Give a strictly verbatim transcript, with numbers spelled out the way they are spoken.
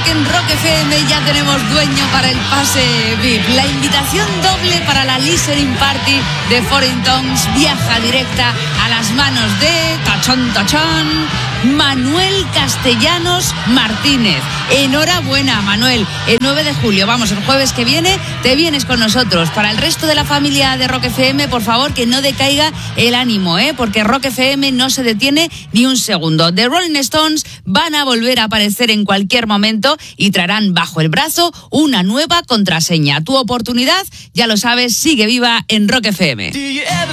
porque en Rock F M ya tenemos dueño para el pase V I P. La invitación doble para la listening party de Foreign Tongues viaja directa a las manos de tachón, tachón, Manuel Castellanos Martínez. Enhorabuena, Manuel. El nueve de julio, vamos, el jueves que viene, te vienes con nosotros. Para el resto de la familia de Rock F M, por favor, que no decaiga el ánimo, ¿eh? Porque Rock F M no se detiene ni un segundo. The Rolling Stones van a volver a aparecer en cualquier momento y traerán bajo el brazo una nueva contraseña. Tu oportunidad, ya lo sabes, sigue viva en Rock F M.